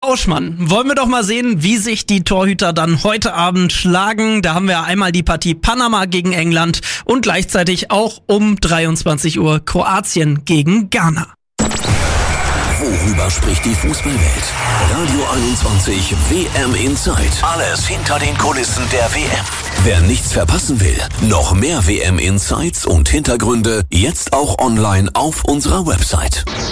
Uschmann, wollen wir doch mal sehen, wie sich die Torhüter dann heute Abend schlagen. Da haben wir einmal die Partie Panama gegen England und gleichzeitig auch um 23 Uhr Kroatien gegen Ghana. Worüber spricht die Fußballwelt? Radio 21 WM Inside. Alles hinter den Kulissen der WM. Wer nichts verpassen will, noch mehr WM Insights und Hintergründe jetzt auch online auf unserer Website.